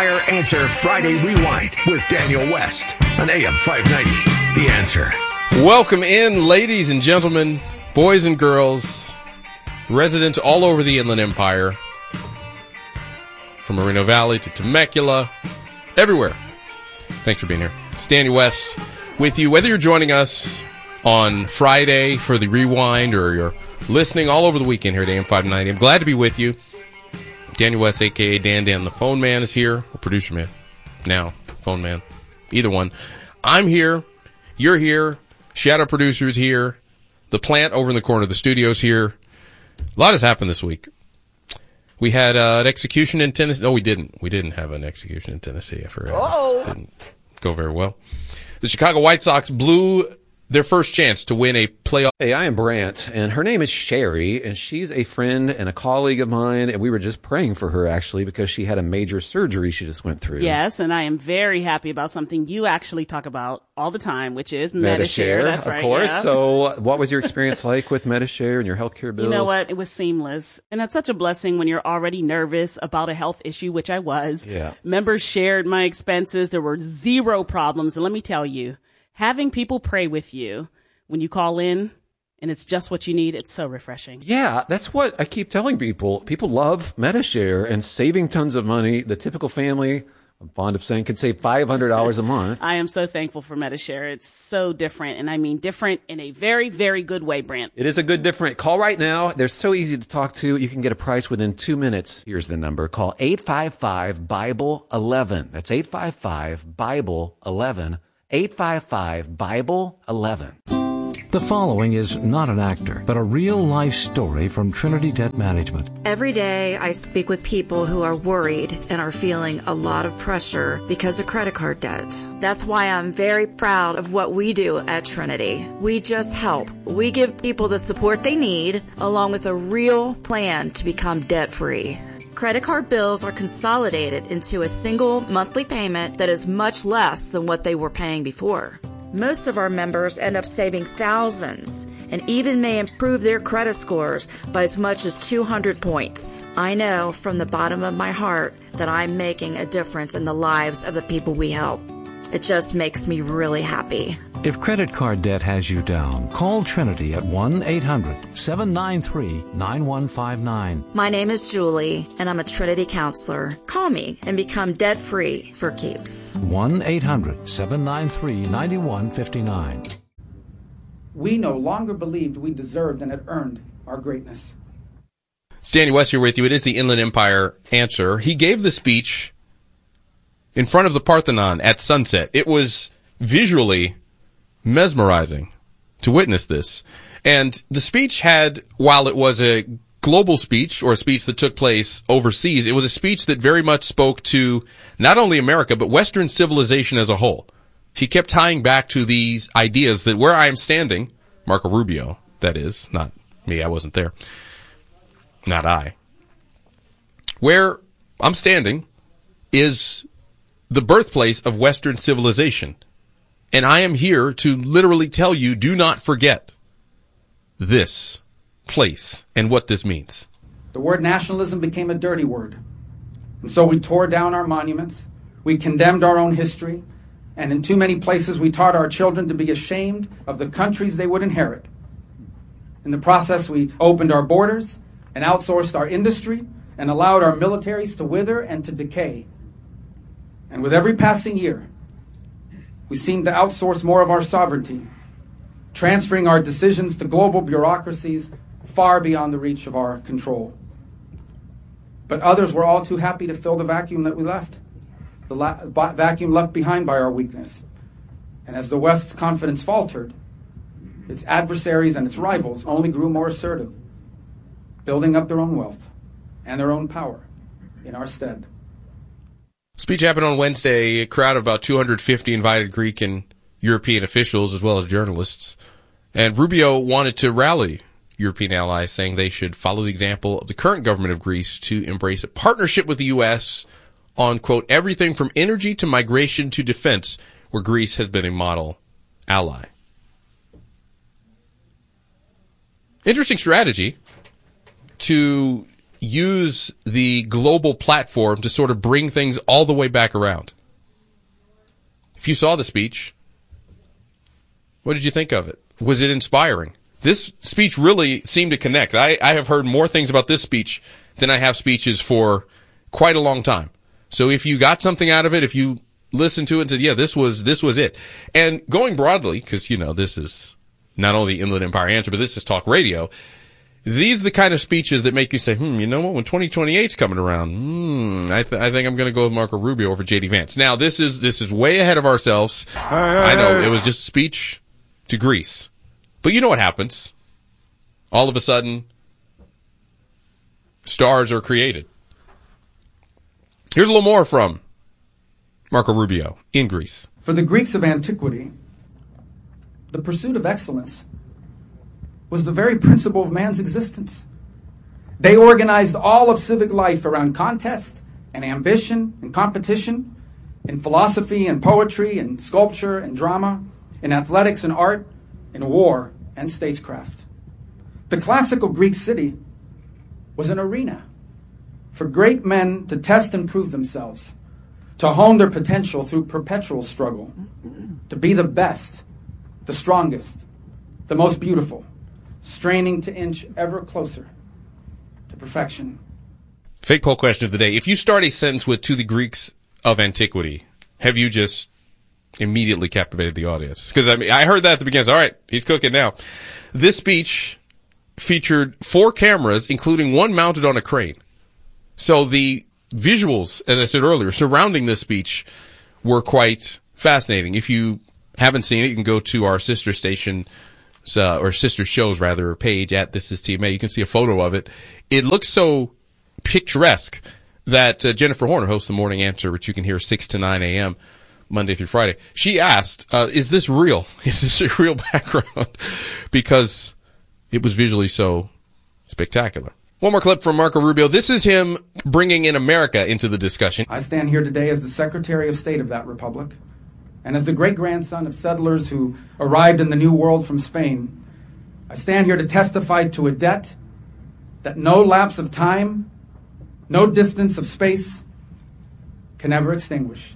Empire Answer Friday Rewind with Daniel West on AM 590. The Answer. Welcome in, ladies and gentlemen, boys and girls, residents all over the Inland Empire, from Moreno Valley to Temecula, everywhere. Thanks for being here. It's Daniel West with you, whether you're joining us on Friday for the Rewind or you're listening all over the weekend here at AM 590. I'm glad to be with you. Daniel West, a.k.a. Dan the Phone Man, is here. Or Producer Man. Now, Phone Man. Either one. I'm here. You're here. Shadow Producer's here. The plant over in the corner of the studio's here. A lot has happened this week. We had an execution in Tennessee. No, we didn't. We didn't have an execution in Tennessee. I forgot. Oh. Didn't go very well. The Chicago White Sox blew their first chance to win a playoff. Hey, I am Brant, and her name is Sherry, and she's a friend and a colleague of mine, and we were just praying for her, actually, because she had a major surgery she just went through. Yes, and I am very happy about something you actually talk about all the time, which is Medi-Share. That's right, of course. Yeah. So what was your experience like with Medi-Share and your healthcare bills? You know what? It was seamless, and that's such a blessing when you're already nervous about a health issue, which I was. Yeah. Members shared my expenses. There were zero problems, and let me tell you, having people pray with you when you call in and it's just what you need, it's so refreshing. Yeah, that's what I keep telling people. People love Medi-Share and saving tons of money. The typical family, I'm fond of saying, can save $500 a month. I am so thankful for Medi-Share. It's so different, and I mean different in a very, very good way, Brant. It is a good different. Call right now. They're so easy to talk to. You can get a price within 2 minutes. Here's the number. Call 855-BIBLE-11. That's 855-BIBLE-11. 855-BIBLE-11. The following is not an actor, but a real-life story from Trinity Debt Management. Every day I speak with people who are worried and are feeling a lot of pressure because of credit card debt. That's why I'm very proud of what we do at Trinity. We just help. We give people the support they need, along with a real plan to become debt-free. Credit card bills are consolidated into a single monthly payment that is much less than what they were paying before. Most of our members end up saving thousands and even may improve their credit scores by as much as 200 points. I know from the bottom of my heart that I'm making a difference in the lives of the people we help. It just makes me really happy. If credit card debt has you down, call Trinity at 1-800-793-9159. My name is Julie, and I'm a Trinity counselor. Call me and become debt-free for keeps. 1-800-793-9159. We no longer believed we deserved and had earned our greatness. It's Danny West here with you. It is the Inland Empire Answer. He gave the speech in front of the Parthenon at sunset. It was visually mesmerizing to witness this. And the speech had, while it was a global speech or a speech that took place overseas, it was a speech that very much spoke to not only America, but Western civilization as a whole. He kept tying back to these ideas that where I am standing, Marco Rubio, that is, not me, I wasn't there. Not I. Where I'm standing is the birthplace of Western civilization. And I am here to literally tell you, do not forget this place and what this means. The word nationalism became a dirty word. And so we tore down our monuments, we condemned our own history, and in too many places we taught our children to be ashamed of the countries they would inherit. In the process, we opened our borders and outsourced our industry and allowed our militaries to wither and to decay. And with every passing year, we seem to outsource more of our sovereignty, transferring our decisions to global bureaucracies far beyond the reach of our control. But others were all too happy to fill the vacuum that we left, the vacuum left behind by our weakness. And as the West's confidence faltered, its adversaries and its rivals only grew more assertive, building up their own wealth and their own power in our stead. Speech happened on Wednesday. A crowd of about 250 invited Greek and European officials as well as journalists. And Rubio wanted to rally European allies, saying they should follow the example of the current government of Greece to embrace a partnership with the U.S. on, quote, everything from energy to migration to defense, where Greece has been a model ally. Interesting strategy to use the global platform to sort of bring things all the way back around. If you saw the speech, what did you think of it? Was it inspiring? This speech really seemed to connect. I have heard more things about this speech than I have speeches for quite a long time. So if you got something out of it, if you listened to it and said, yeah, this was it. And going broadly, because, this is not only the Inland Empire Answer, but this is talk radio. These are the kind of speeches that make you say, you know what, when 2028's coming around, I think I'm going to go with Marco Rubio over J.D. Vance. Now, this is way ahead of ourselves. I know, it was just a speech to Greece. But you know what happens. All of a sudden, stars are created. Here's a little more from Marco Rubio in Greece. For the Greeks of antiquity, the pursuit of excellence was the very principle of man's existence. They organized all of civic life around contest and ambition and competition, in philosophy and poetry and sculpture and drama, in athletics and art, in war and statescraft. The classical Greek city was an arena for great men to test and prove themselves, to hone their potential through perpetual struggle, to be the best, the strongest, the most beautiful, straining to inch ever closer to perfection. Fake poll question of the day. If you start a sentence with "to the Greeks of antiquity," have you just immediately captivated the audience? Because I heard that at the beginning. All right, he's cooking now. This speech featured 4 cameras, including one mounted on a crane. So the visuals, as I said earlier, surrounding this speech were quite fascinating. If you haven't seen it, you can go to our sister station, or sister shows rather, page at This Is TMA. You can see a photo of it. It looks so picturesque that Jennifer Horner hosts the Morning Answer, which you can hear 6 to 9 a.m. Monday through Friday. She asked, is this real? Is this a real background? Because it was visually so spectacular. One more clip from Marco Rubio. This is him bringing in America into the discussion. I stand here today as the Secretary of State of that republic, and as the great-grandson of settlers who arrived in the New World from Spain. I stand here to testify to a debt that no lapse of time, no distance of space can ever extinguish.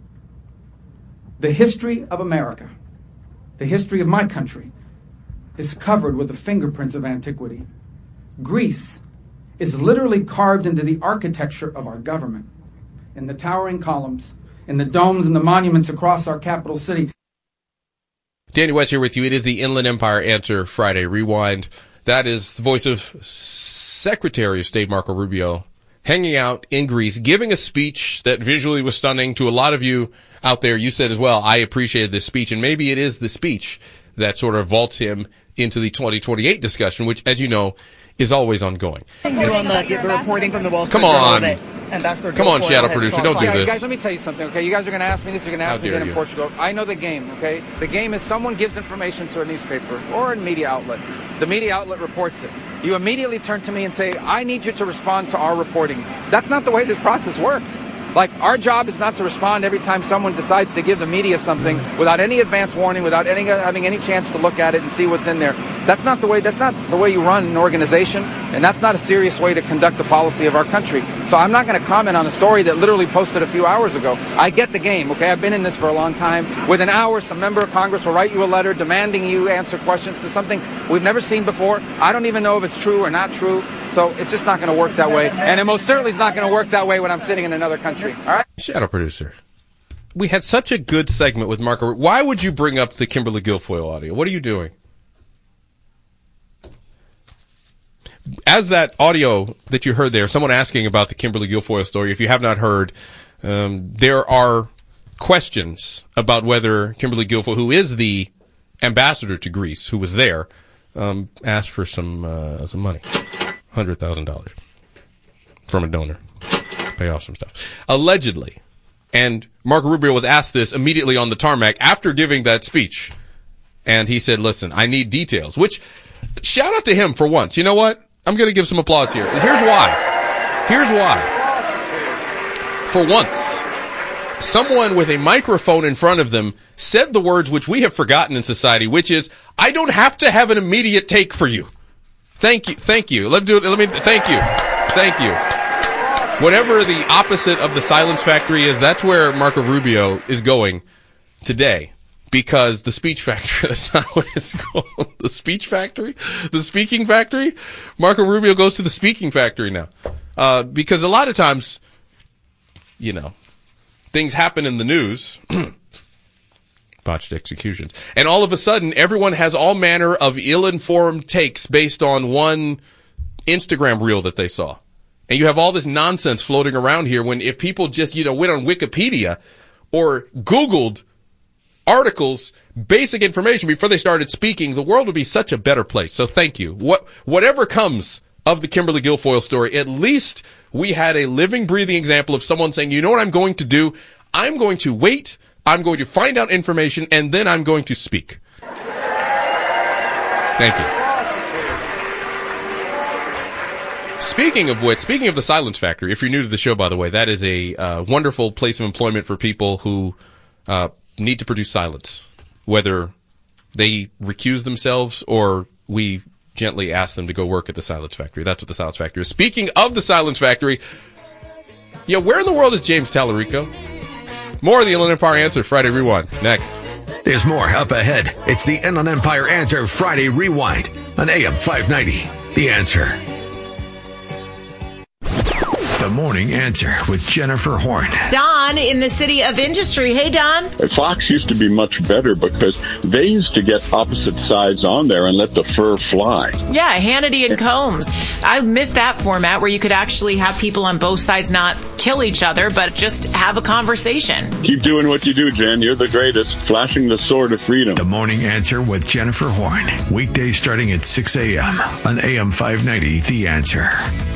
The history of America, the history of my country, is covered with the fingerprints of antiquity. Greece is literally carved into the architecture of our government, in the towering columns, in the domes and the monuments across our capital city. Daniel West here with you. It is the Inland Empire Answer Friday Rewind. That is the voice of Secretary of State Marco Rubio hanging out in Greece, giving a speech that visually was stunning to a lot of you out there. You said as well, I appreciated this speech, and maybe it is the speech that sort of vaults him into the 2028 discussion, which, as you know, is always ongoing. You're on the reporting from the Wall Street Come on. Journal Ambassador Come on, shadow producer, don't do this. Guys, let me tell you something, okay? You guys are going to ask me this, you're going to ask me again in Portugal. I know the game, okay? The game is someone gives information to a newspaper or a media outlet. The media outlet reports it. You immediately turn to me and say, I need you to respond to our reporting. That's not the way this process works. Like, our job is not to respond every time someone decides to give the media something without any advance warning, without having any chance to look at it and see what's in there. That's not the way you run an organization, and that's not a serious way to conduct the policy of our country. So I'm not going to comment on a story that literally posted a few hours ago. I get the game, okay? I've been in this for a long time. Within hours, some member of Congress will write you a letter demanding you answer questions to something we've never seen before. I don't even know if it's true or not true. So it's just not going to work that way. And it most certainly is not going to work that way when I'm sitting in another country. All right? Shadow producer. We had such a good segment with Marco. Why would you bring up the Kimberly Guilfoyle audio? What are you doing? As that audio that you heard there, someone asking about the Kimberly Guilfoyle story, if you have not heard, there are questions about whether Kimberly Guilfoyle, who is the ambassador to Greece, who was there, asked for some money. $100,000 from a donor. Pay off some stuff. Allegedly. And Marco Rubio was asked this immediately on the tarmac after giving that speech. And he said, listen, I need details. Which, shout out to him for once. You know what? I'm going to give some applause here. Here's why. Here's why. For once, someone with a microphone in front of them said the words which we have forgotten in society, which is, I don't have to have an immediate take for you. Thank you. Let me do it. Thank you. Thank you. Whatever the opposite of the silence factory is, that's where Marco Rubio is going today. Because the speech factory, that's not what it's called. The speech factory? The speaking factory? Marco Rubio goes to the speaking factory now. Because a lot of times, you know, things happen in the news. Botched executions. And all of a sudden, everyone has all manner of ill-informed takes based on one Instagram reel that they saw. And you have all this nonsense floating around here when if people just, you know, went on Wikipedia or Googled articles, basic information before they started speaking, the world would be such a better place. So thank you. Whatever comes of the Kimberly Guilfoyle story, at least we had a living, breathing example of someone saying, you know what I'm going to do? I'm going to wait. I'm going to find out information, and then I'm going to speak. Thank you. Speaking of which, speaking of the Silence Factory, if you're new to the show, by the way, that is a wonderful place of employment for people who need to produce silence, whether they recuse themselves or we gently ask them to go work at the Silence Factory. That's what the Silence Factory is. Speaking of the Silence Factory, yeah, where in the world is James Tallarico? More of the Inland Empire Answer Friday Rewind. Next. There's more up ahead. It's the Inland Empire Answer Friday Rewind on AM 590. The Answer. The Morning Answer with Jennifer Horn. Don in the City of Industry. Hey, Don. Fox used to be much better because they used to get opposite sides on there and let the fur fly. Yeah, Hannity and Combs. I miss that format where you could actually have people on both sides not kill each other, but just have a conversation. Keep doing what you do, Jen. You're the greatest. Flashing the sword of freedom. The Morning Answer with Jennifer Horn. Weekdays starting at 6 a.m. on AM 590. The Answer.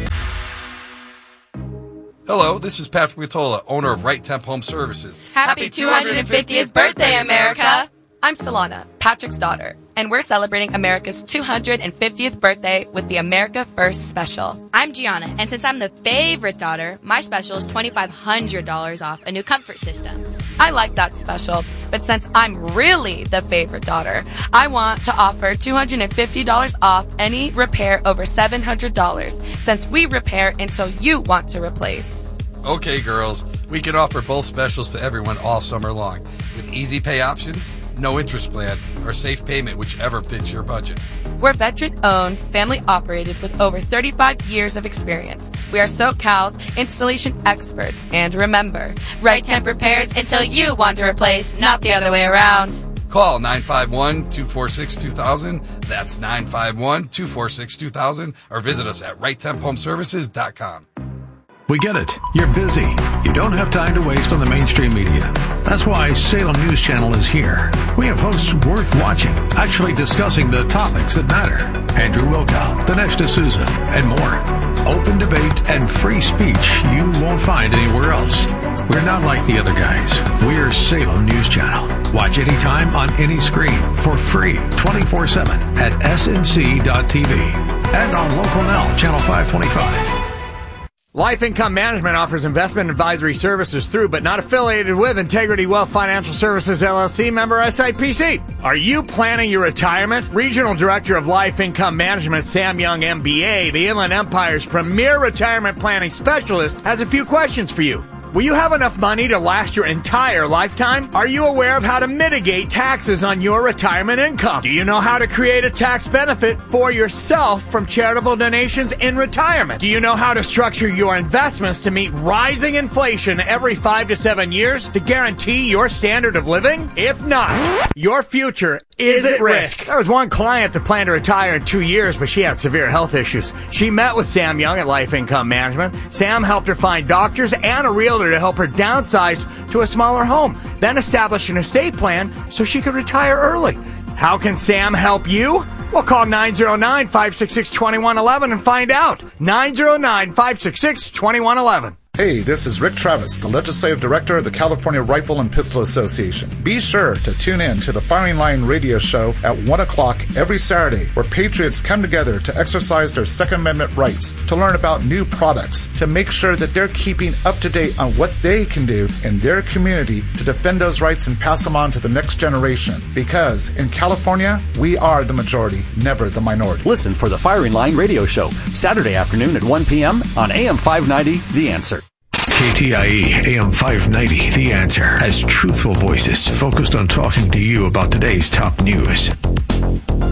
Hello, this is Patrick Matola, owner of Right Temp Home Services. Happy 250th birthday, America! I'm Solana, Patrick's daughter, and we're celebrating America's 250th birthday with the America First Special. I'm Gianna, and since I'm the favorite daughter, my special is $2,500 off a new comfort system. I like that special, but since I'm really the favorite daughter, I want to offer $250 off any repair over $700, since we repair until you want to replace. Okay, girls, we can offer both specials to everyone all summer long, with easy pay options, no interest plan, or safe payment, whichever fits your budget. We're veteran-owned, family-operated with over 35 years of experience. We are SoCal's installation experts. And remember, Right Temp repairs until you want to replace, not the other way around. Call 951-246-2000. That's 951-246-2000. Or visit us at RightTempHomeservices.com. We get it. You're busy. You don't have time to waste on the mainstream media. That's why Salem News Channel is here. We have hosts worth watching, actually discussing the topics that matter. Andrew Wilkow, Dinesh D'Souza, and more. Open debate and free speech you won't find anywhere else. We're not like the other guys. We're Salem News Channel. Watch anytime on any screen for free 24/7 at snc.tv and on Local Now, Channel 525. Life Income Management offers investment advisory services through but not affiliated with Integrity Wealth Financial Services, LLC, member SIPC. Are you planning your retirement? Regional Director of Life Income Management, Sam Young, MBA, the Inland Empire's premier retirement planning specialist, has a few questions for you. Will you have enough money to last your entire lifetime? Are you aware of how to mitigate taxes on your retirement income? Do you know how to create a tax benefit for yourself from charitable donations in retirement? Do you know how to structure your investments to meet rising inflation every 5 to 7 years to guarantee your standard of living? If not, your future is at risk. There was one client that planned to retire in 2 years, but she had severe health issues. She met with Sam Young at Life Income Management. Sam helped her find doctors and a realtor to help her downsize to a smaller home, then establish an estate plan so she could retire early. How can Sam help you? Well, call 909-566-2111 and find out. 909-566-2111. Hey, this is Rick Travis, the Legislative Director of the California Rifle and Pistol Association. Be sure to tune in to the Firing Line radio show at 1 o'clock every Saturday, where patriots come together to exercise their Second Amendment rights, to learn about new products, to make sure that they're keeping up to date on what they can do in their community to defend those rights and pass them on to the next generation. Because in California, we are the majority, never the minority. Listen for the Firing Line radio show, Saturday afternoon at 1 p.m. on AM 590, The Answer. KTIE AM 590, The Answer, has truthful voices focused on talking to you about today's top news.